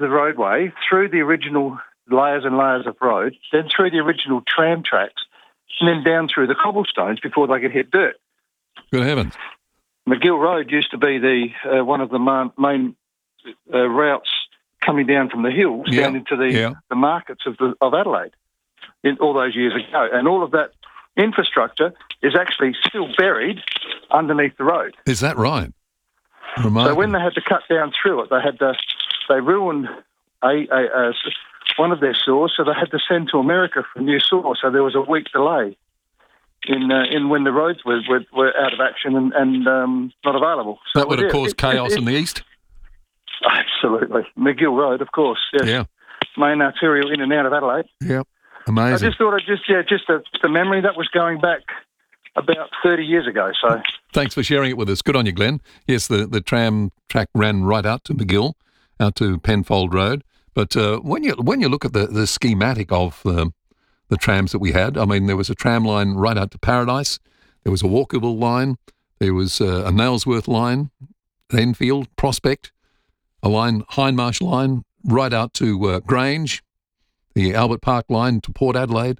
the roadway, through the original layers and layers of road, then through the original tram tracks, and then down through the cobblestones before they could hit dirt. Good heavens. McGill Road used to be one of the main routes coming down from the hills down into the markets of Adelaide all those years ago. And all of that infrastructure is actually still buried underneath the road. Is that right? Remarkable. So when they had to cut down through it, they ruined one of their saws, so they had to send to America for a new saw. So there was a week delay in when the roads were out of action and not available. So that would have caused chaos in the east? Absolutely. McGill Road, of course. Yes. Yeah. Main arterial in and out of Adelaide. Yep. Amazing. I just thought just a memory that was going back about 30 years ago. So thanks for sharing it with us. Good on you, Glenn. Yes, the tram track ran right out to McGill, out to Penfold Road. But when you look at the schematic of the trams that we had, I mean, there was a tram line right out to Paradise. There was a walkable line. There was a Nailsworth line, Enfield, Prospect, a line, Hindmarsh line, right out to Grange, the Albert Park line to Port Adelaide.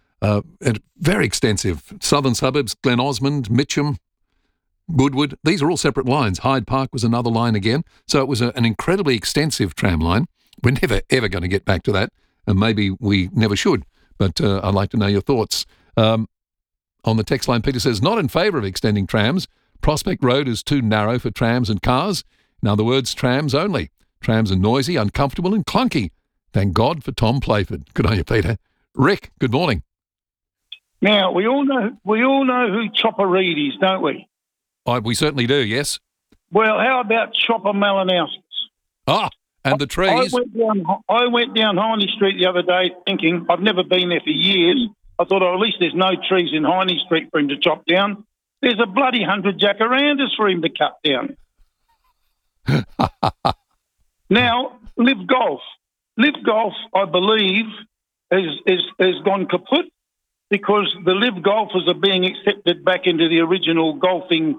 Very extensive. Southern suburbs, Glen Osmond, Mitcham, Goodwood. These are all separate lines. Hyde Park was another line again. So it was an incredibly extensive tram line. We're never, ever going to get back to that, and maybe we never should. But I'd like to know your thoughts. On the text line, Peter says, not in favour of extending trams. Prospect Road is too narrow for trams and cars. In other words, trams only. Trams are noisy, uncomfortable and clunky. Thank God for Tom Playford. Good on you, Peter. Rick, good morning. Now, we all know who Chopper Reid is, don't we? We certainly do, yes. Well, how about Chopper Malinauskas? Ah, and the trees. I went down Hiney Street the other day thinking, I've never been there for years. I thought, at least there's no trees in Hiney Street for him to chop down. There's a bloody 100 jacarandas for him to cut down. Now, Live Golf. Live Golf, I believe, has gone kaput because the Live Golfers are being accepted back into the original golfing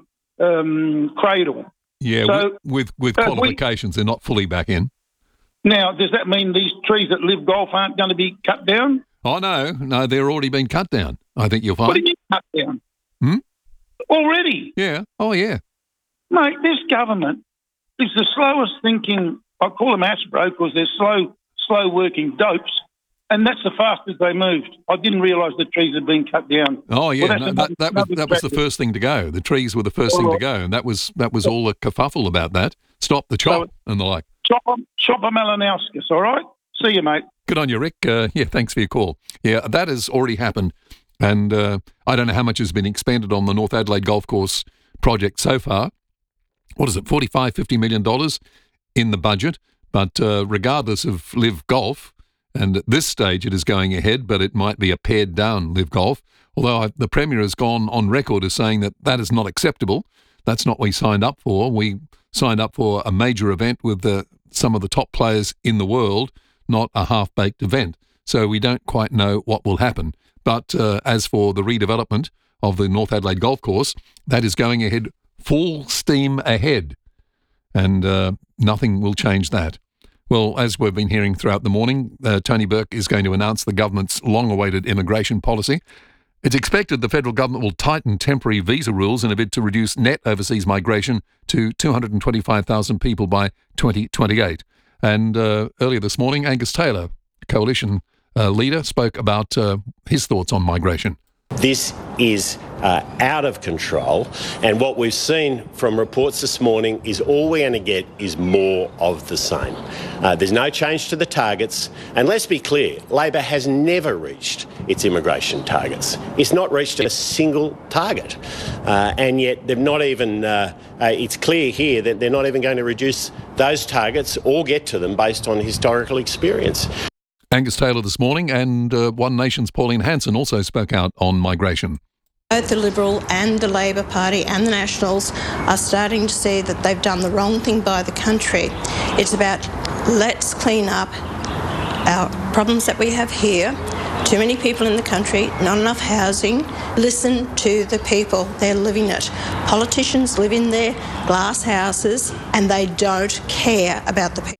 cradle. Yeah, so, with qualifications, they're not fully back in. Now, does that mean these trees that Live Golf aren't going to be cut down? Oh, no, they're already been cut down, I think you'll find. What do you mean cut down? Already? Yeah. Oh, yeah. Mate, this government is the slowest thinking. I call them Asbro because they're slow-working dopes, and that's the fastest they moved. I didn't realise the trees had been cut down. Oh, yeah, well, that was the first thing to go. The trees were the first thing to go, and that was all a kerfuffle about that. Stop the chop and the like. Chopper Malinauskas, all right? See you, mate. Good on you, Rick. Thanks for your call. Yeah, that has already happened, and I don't know how much has been expended on the North Adelaide Golf Course project so far. What is it, $45, $50 million in the budget? But regardless of Live Golf, and at this stage it is going ahead, but it might be a pared down Live Golf, although the Premier has gone on record as saying that is not acceptable. That's not what we signed up for. We signed up for a major event with some of the top players in the world, not a half-baked event. So we don't quite know what will happen. But as for the redevelopment of the North Adelaide Golf Course, that is going ahead full steam ahead. And nothing will change that. Well, as we've been hearing throughout the morning, Tony Burke is going to announce the government's long-awaited immigration policy. It's expected the federal government will tighten temporary visa rules in a bid to reduce net overseas migration to 225,000 people by 2028. And earlier this morning, Angus Taylor, Coalition leader, spoke about his thoughts on migration. This is out of control, and what we've seen from reports this morning is all we're going to get is more of the same. There's no change to the targets, and let's be clear, Labor has never reached its immigration targets. It's not reached a single target, and yet they've not even, it's clear here that they're not even going to reduce those targets or get to them based on historical experience. Angus Taylor this morning, and One Nation's Pauline Hanson also spoke out on migration. Both the Liberal and the Labor Party and the Nationals are starting to see that they've done the wrong thing by the country. It's about let's clean up our problems that we have here. Too many people in the country, not enough housing. Listen to the people, they're living it. Politicians live in their glass houses and they don't care about the people.